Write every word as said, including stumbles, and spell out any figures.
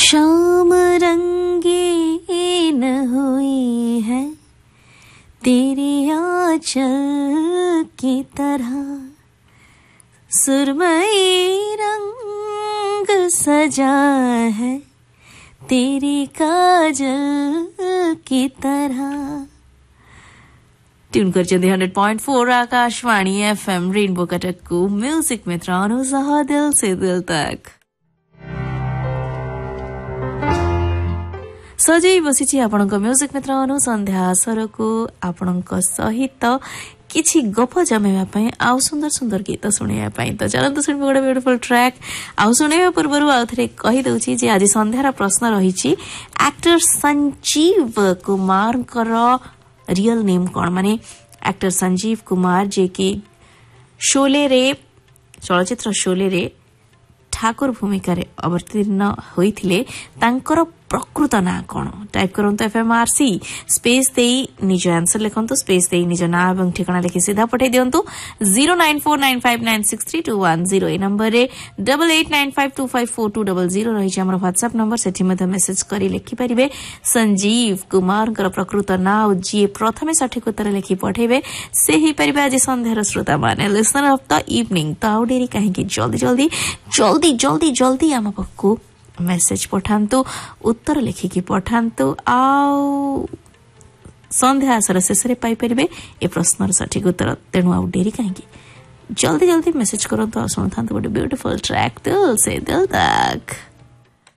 शाम रंगीन हुई है तेरी आंचल की तरह, सुरमई रंग सजा है तेरी काजल की तरह। ट्यून कर hundred point four Akashvani FM rainbow Cuttack को म्यूजिक मित्रांनो सह दिल से दिल तक सजई बसी आपण म्यूजिक मित्रांनो संध्या सर को आपण सहित किछि गप जमेवा आउ सुंदर सुंदर गीत शुणा तो चलते शुणु गोटे ब्यूटीफुल ट्रैक आउ शुणा पूर्व आउ थे कहीदे जे आज संध्यार प्रश्न रही actor Sanjeev Kumar real name कौन माने एक्टर संजीव कुमार जे कि शोले रे चलचित्र शोले रे ठाकुर भूमिका रे अवतीर्ण होइथिले तांकर प्रकृत ना कौन टाइप करंतु एफएमआरसी स्पेस देई निज आंसर लिखंतु स्पेस देई निज ना एवं ठिकाना लिखि सीधा पठै दियंतु zero nine four nine five nine six three to one zero A number रे double eight nine five to five four to double zero रही हमर व्हाट्सएप नंबर सेठी मध्ये मेसेज करी लिखि परिबे संजीव कुमार कर प्रकृत ना ओ जी प्रथमे सठिक उत्तर लिखि पठेबे से ही परिबे आज संध्यार श्रोता माने लिसनर ऑफ द इवनिंग तो आउ डेरी काहे कि जल्दी जल्दी जल्दी जल्दी जल्दी हम पक्कू मेसेज पठांतु उत्तर लिखिकी पठांतु आउ संध्या आसर शेष पाई परिबे ए प्रश्नर सठिक उत्तर तेणु आउ डेरी काहेकि जल्दी जल्दी मेसेज करंतु आ सुनथांतु गोटे ब्यूटीफुल ट्रैक दिल से दिल तक।